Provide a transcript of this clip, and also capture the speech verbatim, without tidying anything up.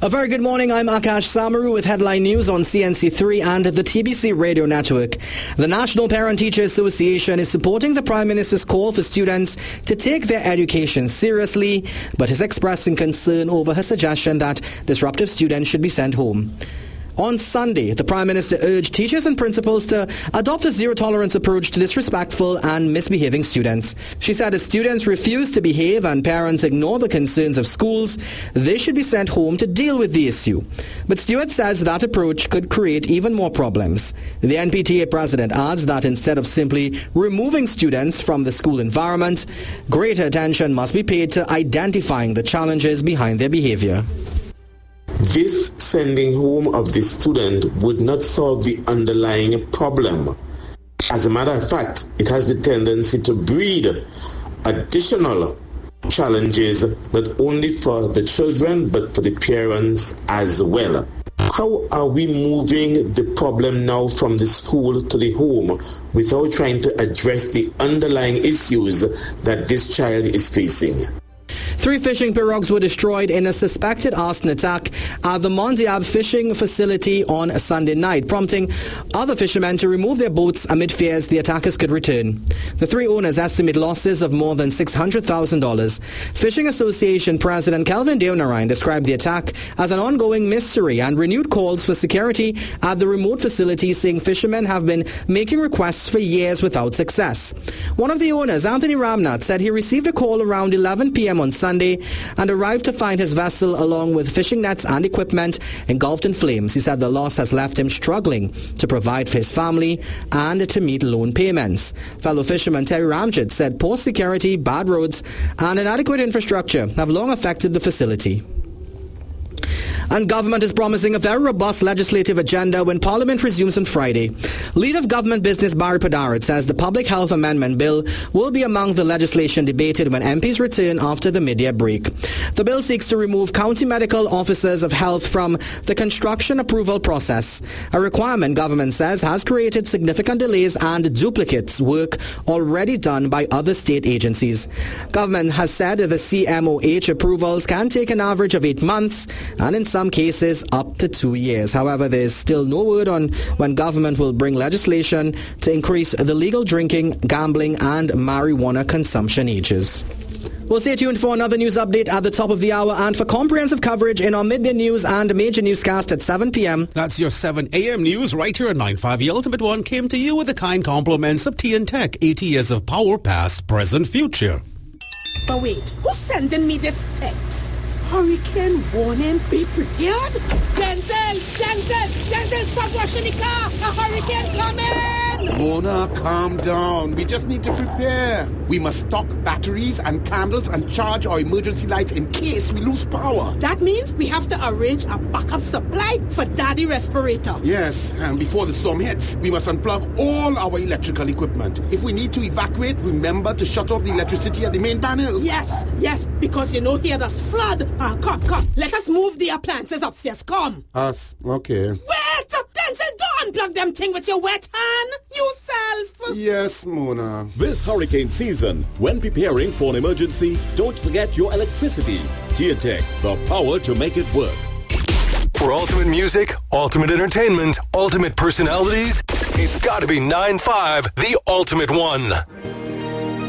A very good morning. I'm Akash Samaru with headline news on C N C three and the T B C Radio Network. The National Parent-Teacher Association is supporting the Prime Minister's call for students to take their education seriously, but is expressing concern over her suggestion that disruptive students should be sent home. On Sunday, the Prime Minister urged teachers and principals to adopt a zero-tolerance approach to disrespectful and misbehaving students. She said if students refuse to behave and parents ignore the concerns of schools, they should be sent home to deal with the issue. But Stewart says that approach could create even more problems. The N P T A president adds that instead of simply removing students from the school environment, greater attention must be paid to identifying the challenges behind their behavior. This sending home of the student would not solve the underlying problem. As a matter of fact, it has the tendency to breed additional challenges, not only for the children, but for the parents as well. How are we moving the problem now from the school to the home without trying to address the underlying issues that this child is facing? Three fishing pirogues were destroyed in a suspected arson attack at the Mondiab fishing facility on Sunday night, prompting other fishermen to remove their boats amid fears the attackers could return. The three owners estimate losses of more than six hundred thousand dollars. Fishing Association President Kelvin Deonarine described the attack as an ongoing mystery and renewed calls for security at the remote facility, saying fishermen have been making requests for years without success. One of the owners, Anthony Ramnath, said he received a call around eleven p.m. on Sunday and arrived to find his vessel along with fishing nets and equipment engulfed in flames. He said the loss has left him struggling to provide for his family and to meet loan payments. Fellow fisherman Terry Ramjit said poor security, bad roads and inadequate infrastructure have long affected the facility. And government is promising a very robust legislative agenda when Parliament resumes on Friday. Leader of Government Business Barry Padarit says the Public Health Amendment Bill will be among the legislation debated when M Ps return after the mid-year break. The bill seeks to remove county medical officers of health from the construction approval process, a requirement government says has created significant delays and duplicates work already done by other state agencies. Government has said the C M O H approvals can take an average of eight months and in some cases up to two years. However, there is still no word on when government will bring legislation to increase the legal drinking, gambling and marijuana consumption ages. We'll stay tuned for another news update at the top of the hour and for comprehensive coverage in our midday news and major newscast at seven p.m. That's your seven a.m. news right here at nine five. The Ultimate One came to you with the kind compliments of T N Tech. eighty years of power, past, present, future. But wait, who's sending me this text? Hurricane warning, be prepared? Denzel, Denzel, Denzel, stop rushing the car! A hurricane coming! Mona, calm down. We just need to prepare. We must stock batteries and candles and charge our emergency lights in case we lose power. That means we have to arrange a backup supply for Daddy respirator. Yes, and before the storm hits, we must unplug all our electrical equipment. If we need to evacuate, remember to shut off the electricity at the main panel. Yes, yes, because you know here does flood. Uh, come, come, let us move the appliances upstairs, come. Us, okay. Wait, Denzel, don't unplug them thing with your wet hand, yourself. Yes, Mona. This hurricane season, when preparing for an emergency, don't forget your electricity. T N Tech, the power to make it work. For ultimate music, ultimate entertainment, ultimate personalities, it's got to be nine five, the Ultimate One.